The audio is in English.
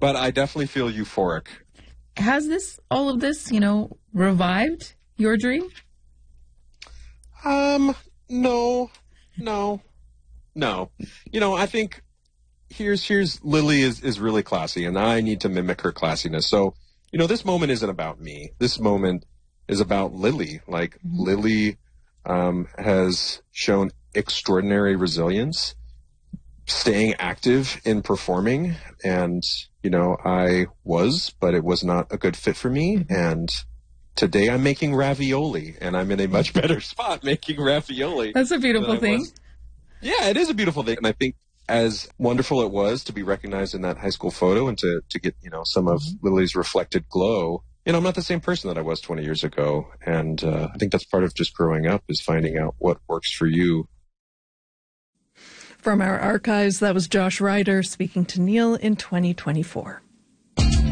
but I definitely feel euphoric. Has all of this, revived your dream? No. I think here's Lily is really classy, and I need to mimic her classiness. So, this moment isn't about me. This moment is about Lily. Like, Lily has shown extraordinary resilience, staying active in performing, and but it was not a good fit for me. And today I'm making ravioli, and I'm in a much better spot making ravioli. That's a beautiful thing. Yeah, it is a beautiful thing. And I think as wonderful it was to be recognized in that high school photo and to get, some of Lily's reflected glow, I'm not the same person that I was 20 years ago. And I think that's part of just growing up, is finding out what works for you. From our archives, that was Josh Ryder speaking to Neil in 2024.